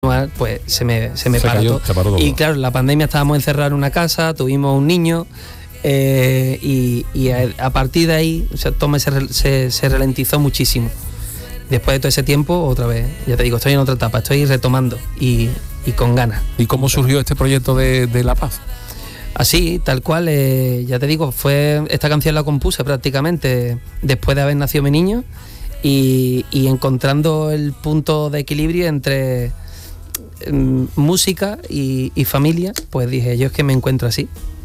pues se me para todo. Y claro, la pandemia estábamos encerrados en una casa, tuvimos un niño y a partir de ahí, o sea, todo se ralentizó muchísimo. Después de todo ese tiempo, otra vez, ya te digo, estoy en otra etapa, estoy retomando y con ganas. ¿Y cómo surgió este proyecto de La Paz? Así, tal cual, ya te digo, esta canción la compuse prácticamente después de haber nacido mi niño y encontrando el punto de equilibrio entre música y familia, pues dije, yo es que me encuentro así.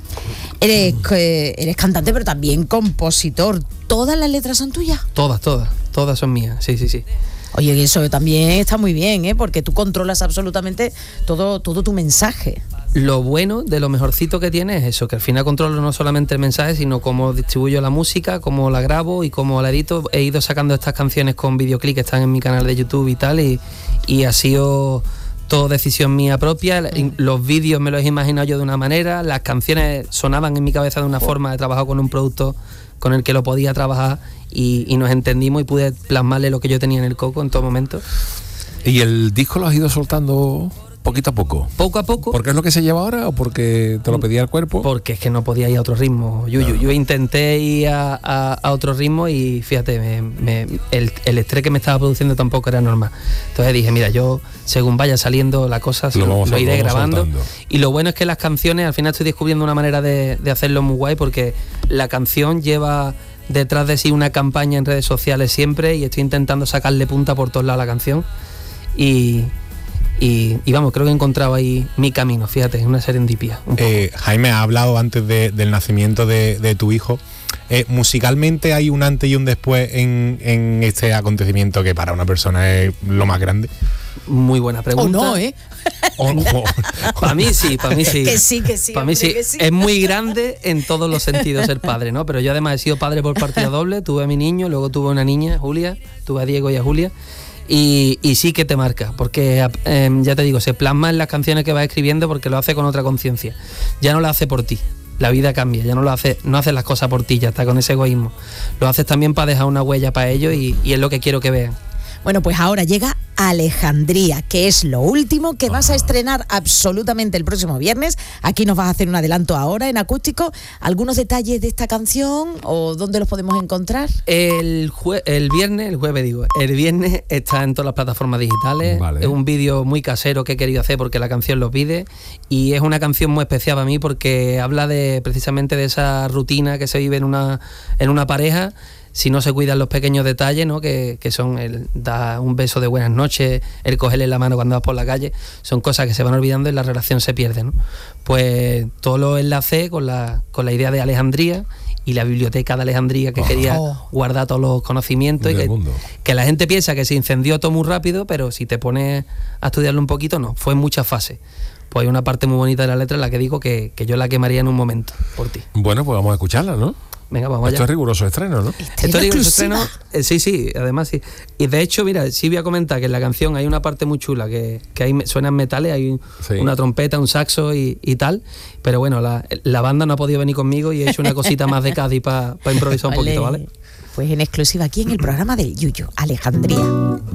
Eres cantante, pero también compositor. ¿Todas las letras son tuyas? Todas son mías, sí. Oye, eso también está muy bien, porque tú controlas absolutamente todo tu mensaje. Lo bueno, de lo mejorcito que tiene es eso, que al final controlo no solamente el mensaje, sino cómo distribuyo la música, cómo la grabo y cómo la edito. He ido sacando estas canciones con videoclip que están en mi canal de YouTube y tal, y ha sido todo decisión mía propia. Los vídeos me los he imaginado yo de una manera, las canciones sonaban en mi cabeza de una forma. He trabajado con un productor con el que lo podía trabajar y nos entendimos y pude plasmarle lo que yo tenía en el coco en todo momento. ¿Y el disco lo has ido soltando poquito a poco? Poco a poco. ¿Porque es lo que se lleva ahora o porque te lo pedía el cuerpo? Porque es que no podía ir a otro ritmo, Yuyu. Yo intenté ir a otro ritmo y fíjate, el estrés que me estaba produciendo tampoco era normal. Entonces dije, mira, yo según vaya saliendo la cosa lo iré grabando. Soltando. Y lo bueno es que las canciones, al final estoy descubriendo una manera de hacerlo muy guay, porque la canción lleva detrás de sí una campaña en redes sociales siempre, y estoy intentando sacarle punta por todos lados a la canción. Y vamos, creo que he encontrado ahí mi camino, fíjate, es una serendipia. Jaime ha hablado antes del nacimiento de tu hijo. Musicalmente hay un antes y un después en este acontecimiento que para una persona es lo más grande. Muy buena pregunta. ¿O no, Para mí sí. Que sí. Para mí sí. Es muy grande en todos los sentidos ser padre, ¿no? Pero yo además he sido padre por partida doble. Tuve a mi niño, luego tuve una niña, Julia, tuve a Diego y a Julia. Y sí que te marca, porque ya te digo, se plasma en las canciones que vas escribiendo, porque lo hace con otra conciencia. Ya no lo hace por ti, la vida cambia, ya no haces las cosas por ti, ya está, con ese egoísmo. Lo haces también para dejar una huella para ellos y es lo que quiero que vean. Bueno, pues ahora llega Alejandría, que es lo último que vas a estrenar absolutamente el próximo viernes. Aquí nos vas a hacer un adelanto ahora en acústico. ¿Algunos detalles de esta canción o dónde los podemos encontrar? El viernes está en todas las plataformas digitales. Vale. Es un vídeo muy casero que he querido hacer porque la canción lo pide, y es una canción muy especial para mí porque habla precisamente de esa rutina que se vive en una pareja. Si no se cuidan los pequeñños detalles, ¿no? que son el dar un beso de buenas noches, el cogerle la mano cuando vas por la calle, son cosas que se van olvidando y la relación se pierde, ¿no? Pues todo lo enlacé con la idea de Alejandría y la biblioteca de Alejandría, que quería guardar todos los conocimientos, y que la gente piensa que se incendió todo muy rápido, pero si te pones a estudiarlo un poquito, no, fue en muchas fases. Pues hay una parte muy bonita de la letra en la que digo que yo la quemaría en un momento por ti. Bueno, pues vamos a escucharla, ¿no? Venga, vamos allá. Esto es riguroso estreno, ¿no? Esto es riguroso estreno. Sí, además sí. Y de hecho, mira, sí voy a comentar que en la canción hay una parte muy chula, que suenan metales, hay una trompeta, un saxo y tal. Pero bueno, la banda no ha podido venir conmigo y he hecho una cosita más de Cádiz para improvisar un poquito, ¿vale? Pues en exclusiva aquí en el programa del Yuyu, Alejandría.